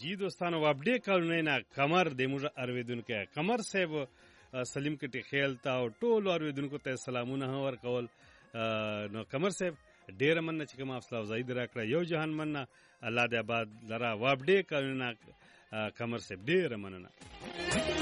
جی دوستانو وابډې کالونی نه کمر د موږ ارویدونکو کمر صاحب سلیم کټي خیل تا او ټول ارویدونکو ته سلامونه ورکول. نو کمر صاحب ډیره مننه چې کوم حوصله افزایی راکړه، یو جهان مننه، الله دې آباد لره. وابډې کالونی نه کمر صاحب ډیره مننه.